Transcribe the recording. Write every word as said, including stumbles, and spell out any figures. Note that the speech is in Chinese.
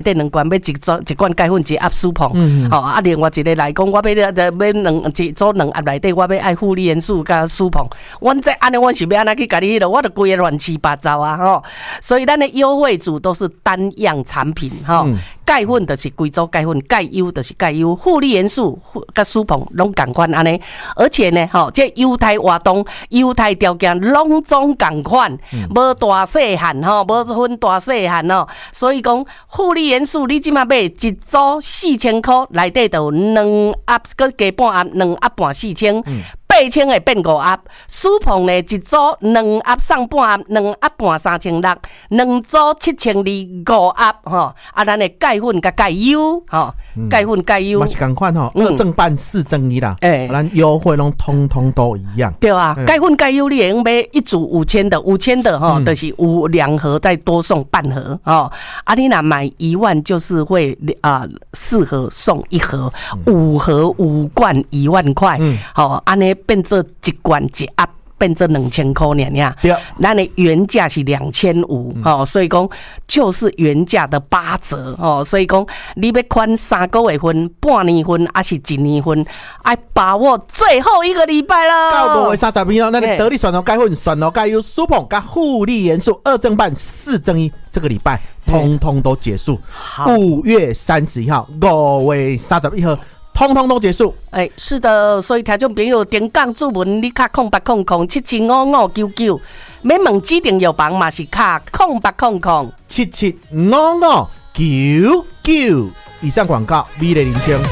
底两罐要一组一罐钙粉一盒舒膨，嗯，吼啊，另外一个来讲，我要要要两一组两盒内底，我要爱护理元素加舒膨，阮这安尼，阮是要安怎去甲你迄落，我都规个乱七八糟啊，吼，所以咱的优惠组都是单样产品，吼。嗯钙粉就是贵州钙粉，钙优就是钙优，护理元素甲舒膨拢同款安尼，而且呢，吼，这优待活动、优待条件拢总同款，无大细汉吼，无分大细汉吼，所以讲护理元素你即马买一组四千块，内底就两盒，搁加半盒，两盒半四千。嗯八千会变五盒，舒膨呢一组两盒送半盒，两盒半三千六，两组七千二五盒吼。啊，咱的钙粉甲钙优吼，钙粉钙优嘛是同款吼，二正半四正一啦。哎，咱优惠拢通通都一样。 对啊，钙粉钙优你会用买一组五千的，五千的吼，就是有两盒再多送半盒哦。啊，你若买一万就是会啊四盒送一盒，五盒五罐一万块。嗯，好，安尼。变做一罐一盒，变做两千块尔尔。对，咱的原价是两千五，哦，所以讲就是原价的八折哦。所以讲你要款三个月份、半年份，还是一年份，爱把握最后一个礼拜了。 到五月三十一号，那个得力选头钙粉、选头钙优、舒膨加护理元素二正半、四正一，这个礼拜通通都结束。五月三十一号，五月三十一号。通通都结束， 哎、欸，是的，所以听众朋友点讲注文，你卡空八空空七七五五九九，要问指定药房嘛是卡空八空空七七五五九九。以上广告，美丽铃声。